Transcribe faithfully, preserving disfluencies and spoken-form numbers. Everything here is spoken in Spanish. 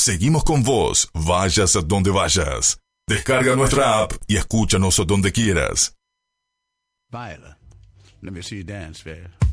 Seguimos con vos, vayas a donde vayas. Descarga nuestra app y escúchanos donde quieras. Viola, let me see you dance, babe.